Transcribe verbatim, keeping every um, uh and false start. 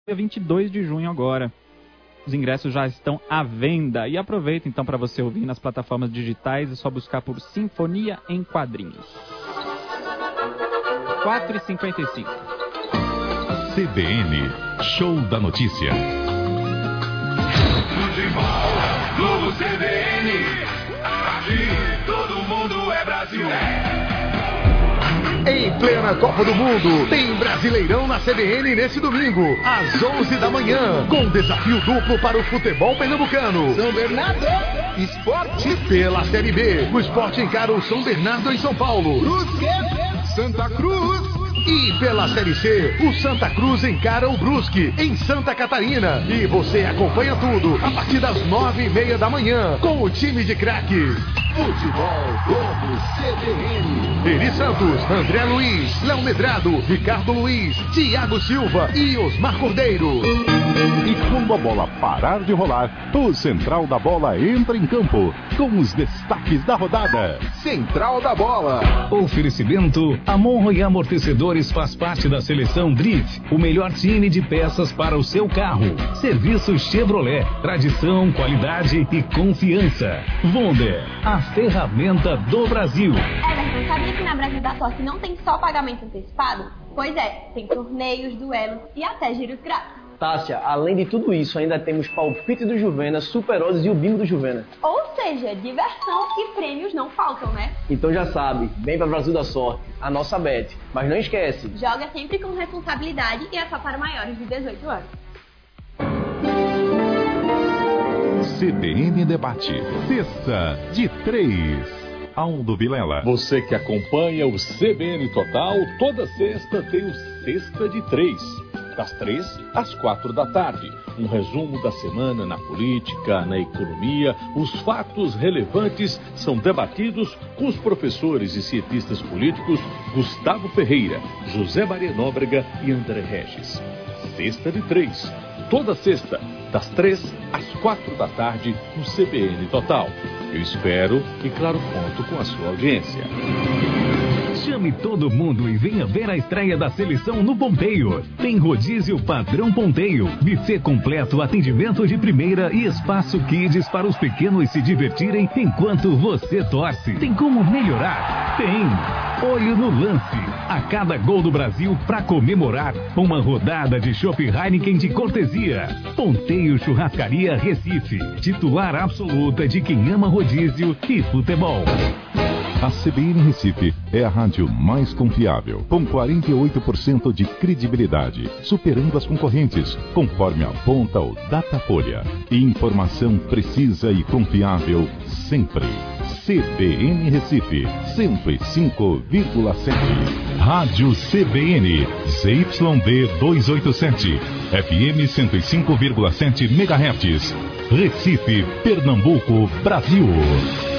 dia vinte e dois de junho agora. Os ingressos já estão à venda. E aproveita então para você ouvir nas plataformas digitais. É só buscar por Sinfonia em Quadrinhos. quatro e cinquenta e cinco. C B N, Show da Notícia. Globo C B N, aqui todo mundo é Brasil. Em plena Copa do Mundo, tem Brasileirão na C B N nesse domingo, às onze da manhã, com desafio duplo para o futebol pernambucano. São Bernardo, Esporte. Pela Série B, o Esporte encara o São Bernardo em São Paulo. Brusque, Santa Cruz. E pela Série C, o Santa Cruz encara o Brusque, em Santa Catarina. E você acompanha tudo a partir das nove e meia da manhã, com o time de craques. Futebol Globo C B N. Eri Santos, André Luiz, Léo Medrado, Ricardo Luiz, Thiago Silva e Osmar Cordeiro. E quando a bola parar de rolar, o Central da Bola entra em campo com os destaques da rodada. Central da Bola. Oferecimento: Amon e Amortecedores faz parte da seleção Drift, o melhor time de peças para o seu carro. Serviço Chevrolet, tradição, qualidade e confiança. Wonder, a ferramenta do Brasil. Everton, sabia que na Brasil da Sorte não tem só pagamento antecipado? Pois é, tem torneios, duelos e até giros grátis. Tássia, além de tudo isso, ainda temos palpite do Juvena, Super Odds e o bingo do Juvena. Ou seja, diversão e prêmios não faltam, né? Então já sabe, vem pra Brasil da Sorte, a nossa bet. Mas não esquece, joga sempre com responsabilidade e é só para maiores de dezoito anos. C B N Debate, sexta de três. Aldo Vilela. Você que acompanha o C B N Total, toda sexta tem o Sexta de Três. Das três às quatro da tarde. Um resumo da semana na política, na economia. Os fatos relevantes são debatidos com os professores e cientistas políticos Gustavo Ferreira, José Maria Nóbrega e André Regis. Sexta de Três. Toda sexta, das três às quatro da tarde, no C B N Total. Eu espero e, claro, conto com a sua audiência. Chame todo mundo e venha ver a estreia da seleção no Ponteio. Tem rodízio padrão Ponteio, buffet completo, atendimento de primeira e espaço kids para os pequenos se divertirem enquanto você torce. Tem como melhorar? Tem! Olho no lance. A cada gol do Brasil, para comemorar, uma rodada de chopp Heineken de cortesia. Ponteio Churrascaria Recife, titular absoluta de quem ama rodízio e futebol. A C B N Recife é a rádio mais confiável, com quarenta e oito por cento de credibilidade, superando as concorrentes, conforme aponta o Datafolha. Informação precisa e confiável sempre. C B N Recife, cento e cinco vírgula sete. Rádio C B N, Z Y D duzentos e oitenta e sete, F M cento e cinco vírgula sete megahertz. Recife, Pernambuco, Brasil.